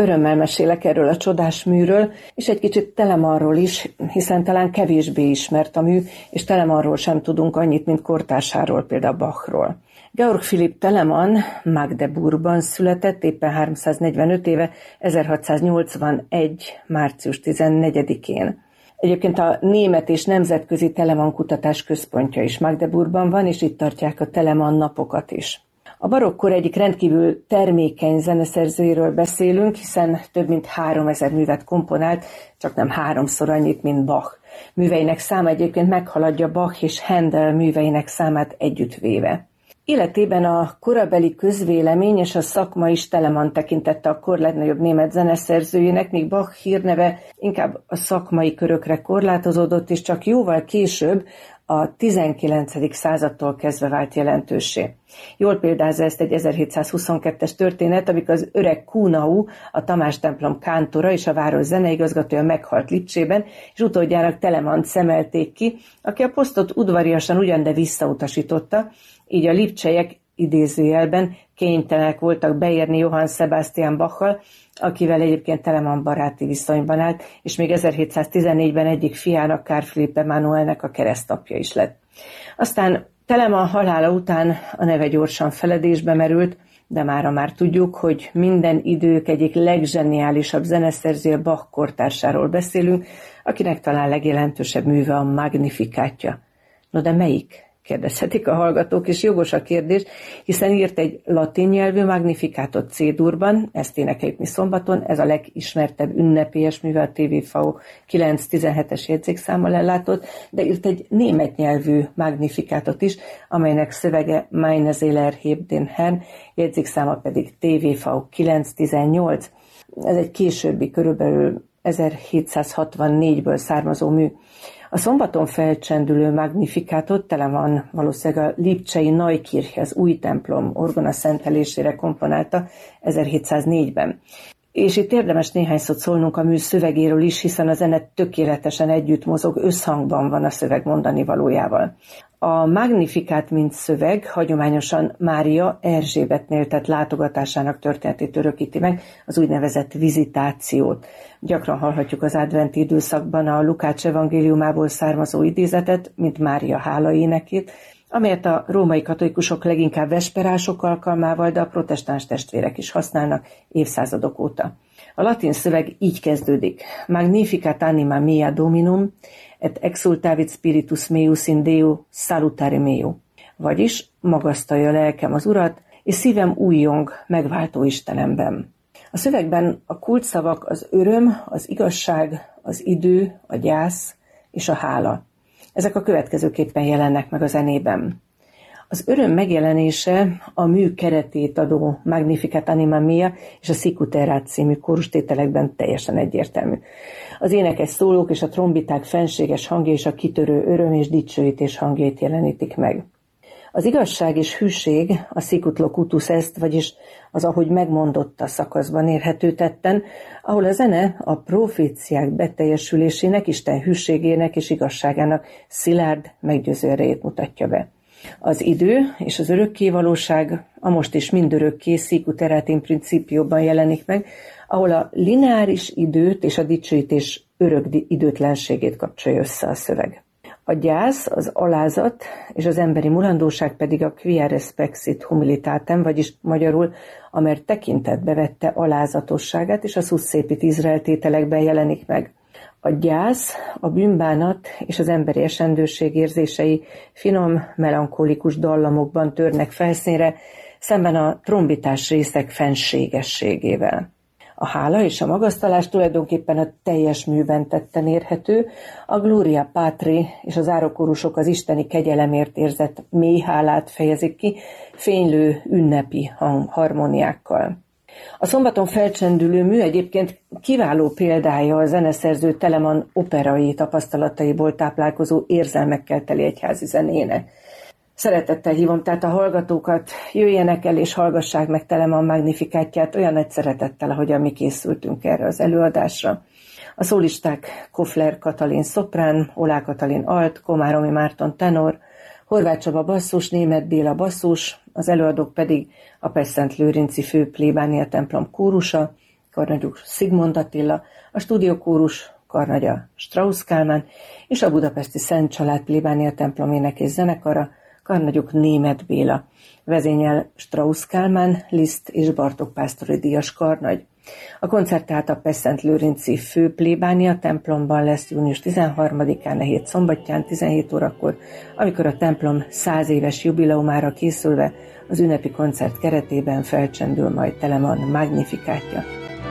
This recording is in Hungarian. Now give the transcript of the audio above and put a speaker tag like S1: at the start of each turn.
S1: Örömmel mesélek erről a csodás műről, és egy kicsit Telemanról is, hiszen talán kevésbé ismert a mű, és Telemanról sem tudunk annyit, mint kortársáról, például Bachról. Georg Philipp Telemann Magdeburgban született, éppen 345 éve, 1681. március 14-én. Egyébként a Német és Nemzetközi Telemann Kutatás Központja is Magdeburgban van, és itt tartják a Telemann napokat is. A barokkor egyik rendkívül termékeny zeneszerzőjéről beszélünk, hiszen több mint 3000 művet komponált, csak nem 3-szor annyit, mint Bach. Műveinek száma egyébként meghaladja Bach és Händel műveinek számát együttvéve. Életében a korabeli közvélemény és a szakma is Telemann tekintette a kor legnagyobb német zeneszerzőjének, míg Bach hírneve inkább a szakmai körökre korlátozódott, és csak jóval később, a 19. századtól kezdve vált jelentőssé. Jól példázza ezt egy 1722-es történet, amikor az öreg Kuhnau, a Tamás templom kántora és a város zeneigazgatója meghalt Lipcsében, és utódjának Telemannt szemelték ki, aki a posztot udvariasan ugyan, de visszautasította, így a lipcseiek idézőjelben kénytelenek voltak beérni Johann Sebastian Bachal, akivel egyébként Telemann baráti viszonyban állt, és még 1714-ben egyik fiának, Carl Philipp Emanuelnek a keresztapja is lett. Aztán Telemann halála után a neve gyorsan feledésbe merült, de mára már tudjuk, hogy minden idők egyik legzseniálisabb zeneszerzője, Bach kortársáról beszélünk, akinek talán legjelentősebb műve a Magnificátja. No de melyik? Kérdezhetik a hallgatók, és jogos a kérdés, hiszen írt egy latin nyelvű Magnifikátot C-durban, ezt énekeljük mi szombaton, ez a legismertebb ünnepélyes műve, a TVV 917-es jegyzékszámmal ellátott, de írt egy német nyelvű Magnifikátot is, amelynek szövege Meine Seele erhebt den Herrn, jegyzékszáma pedig TVV 918. Ez egy későbbi, körülbelül 1764-ből származó mű. A szombaton felcsendülő Magnifikátot Telemann valószínűleg a lipcsei Neukirche, az új templom orgona szentelésére komponálta 1704-ben. És itt érdemes néhány szót szólnunk a mű szövegéről is, hiszen a zene tökéletesen együtt mozog, összhangban van a szöveg mondani valójával. A Magnifikát, mint szöveg, hagyományosan Mária Erzsébetnél tett látogatásának történetét örökíti meg, az úgynevezett vizitációt. Gyakran hallhatjuk az adventi időszakban a Lukács evangéliumából származó idézetet, mint Mária hálaénekét, amelyet a római katolikusok leginkább vesperások alkalmával, de a protestáns testvérek is használnak évszázadok óta. A latin szöveg így kezdődik. Magnificat anima mea Dominum, et exultavit spiritus meus in Deo salutare meo. Vagyis magasztalja lelkem az Urat, és szívem újjong megváltó Istenemben. A szövegben a kulcsszavak az öröm, az igazság, az idő, a gyász és a hála. Ezek a következőképpen jelennek meg a zenében. Az öröm megjelenése a mű keretét adó Magnificat anima mea és a Sicut erat című kórustételekben teljesen egyértelmű. Az énekes szólók és a trombiták fenséges hangja és a kitörő öröm és dicsőítés hangjait jelenítik meg. Az igazság és hűség a Sicut locutus est, vagyis az ahogy megmondotta szakaszban érhető tetten, ahol a zene a proféciák beteljesülésének, Isten hűségének és igazságának szilárd, meggyőző erejét mutatja be. Az idő és az örökkévalóság a most is mindörökké Sicut erat in principióban jelenik meg, ahol a lineáris időt és a dicsőítés örök időtlenségét kapcsolja össze a szöveg. A gyász, az alázat és az emberi mulandóság pedig a quia respexit humilitatem, vagyis magyarul, amert tekintetbe vette alázatosságát és a suscepit Izrael tételekben jelenik meg. A gyász, a bűnbánat és az emberi esendőség érzései finom, melankolikus dallamokban törnek felszínre, szemben a trombitás részek fenségességével. A hála és a magasztalás tulajdonképpen a teljes műben tetten érhető, a Gloria Patri és az árokorusok az isteni kegyelemért érzett mély hálát fejezik ki, fénylő ünnepi harmóniákkal. A szombaton felcsendülő mű egyébként kiváló példája a zeneszerző Telemann operai tapasztalataiból táplálkozó érzelmekkel teli egyházi zenének. Szeretettel hívom tehát a hallgatókat, jöjjenek el és hallgassák meg Telemann Magnifikátját olyan nagy szeretettel, ahogyan mi készültünk erre az előadásra. A szólisták Kofler Katalin szoprán, Olá Katalin alt, Komáromi Márton tenor, Horváth Csaba basszus, Németh Béla basszus, az előadók pedig a Pest-Szent Lőrinci főplébánia templom kórusa, karnagyuk Zsigmond Attila, a stúdiókórus karnagya Strauss Kálmán és a budapesti Szent Család plébánia templomének és zenekara, karnagyuk Németh Béla. Vezényel Strauss Kálmán, Liszt és Bartók pásztori díjas karnagy. A koncert tehát a Pestszentlőrinci fő plébánia templomban lesz június 13-án, a hét szombatján 17 órakor, amikor a templom 100 éves jubileumára készülve az ünnepi koncert keretében felcsendül majd Telemann Magnificátja.